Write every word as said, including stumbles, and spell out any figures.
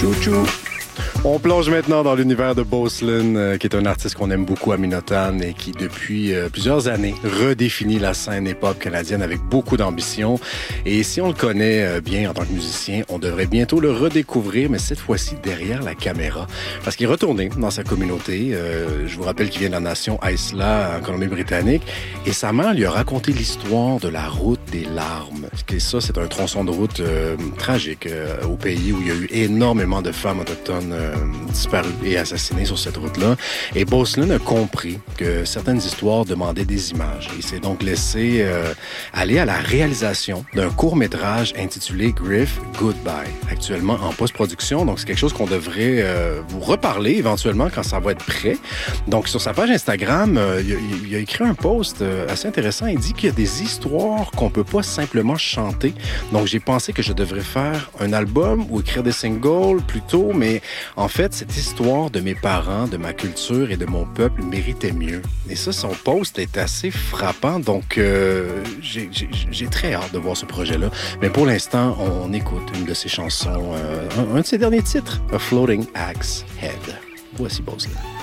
Chou-chou. On plonge maintenant dans l'univers de Boselan, euh, qui est un artiste qu'on aime beaucoup à Minotan et qui, depuis euh, plusieurs années, redéfinit la scène hip-hop canadienne avec beaucoup d'ambition. Et si on le connaît euh, bien en tant que musicien, on devrait bientôt le redécouvrir, mais cette fois-ci derrière la caméra. Parce qu'il est retourné dans sa communauté. Euh, je vous rappelle qu'il vient de la nation Aïsla, en Colombie-Britannique. Et sa mère lui a raconté l'histoire de la route des larmes. Et ça, c'est un tronçon de route euh, tragique euh, au pays où il y a eu énormément de femmes autochtones euh, disparues et assassinées sur cette route-là. Et Boselan a compris que certaines histoires demandaient des images. Il s'est donc laissé euh, aller à la réalisation d'un court-métrage intitulé Griff Goodbye, actuellement en post-production. Donc, c'est quelque chose qu'on devrait euh, vous reparler éventuellement quand ça va être prêt. Donc, sur sa page Instagram, euh, il, a, il a écrit un post euh, assez intéressant. Il dit qu'il y a des histoires qu'on peut pas simplement chanter. Donc, j'ai pensé que je devrais faire un album ou écrire des singles plutôt, mais en fait, cette histoire de mes parents, de ma culture et de mon peuple méritait mieux. Et ça, son post est assez frappant, donc euh, j'ai, j'ai, j'ai très hâte de voir ce projet-là. Mais pour l'instant, on écoute une de ses chansons, euh, un, un de ses derniers titres, A Floating Axe Head. Voici Boselan.